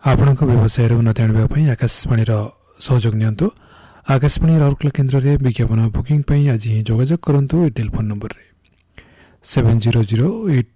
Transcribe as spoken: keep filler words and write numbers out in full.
ଆପଣଙ୍କ ବ୍ୟବସାୟର ଉନ୍ନତି ଆଣିବା ପାଇଁ ଆକାଶବାଣୀର ସହଯୋଗ ନିଅନ୍ତୁ। ଆକାଶବାଣୀ ରାଉରକେଲା କେନ୍ଦ୍ରରେ ବିଜ୍ଞାପନ ବୁକିଂ ପାଇଁ ଆଜି ହିଁ ଯୋଗାଯୋଗ କରନ୍ତୁ। ଏ ଟେଲିଫୋନ୍ ନମ୍ବରରେ ସେଭେନ୍ ଜିରୋ ଜିରୋ ଏଇଟ୍